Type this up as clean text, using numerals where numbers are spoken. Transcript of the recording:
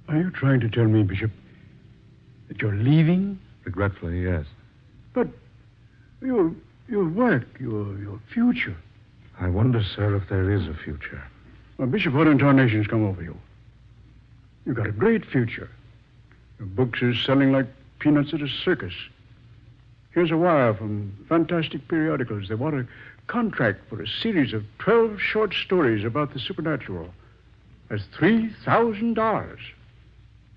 Are you trying to tell me, Bishop, that you're leaving? Regretfully, yes. But your work, your future. I wonder, sir, if there is a future. Well, Bishop, what in tarnation's come over you? You've got a great future. Your books are selling like peanuts at a circus. Here's a wire from fantastic periodicals. They want a contract for a series of 12 short stories about the supernatural. That's $3,000.